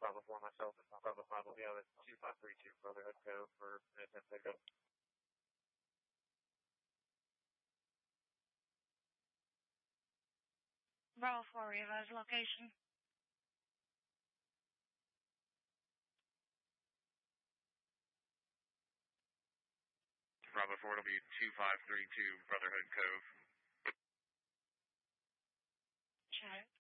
Bravo 4 myself. Bravo 5 will be out at 2532 Brotherhood Cove for an attempt pickup. Bravo 4, revise location. Bravo 4 will be 2532 Brotherhood Cove. Check.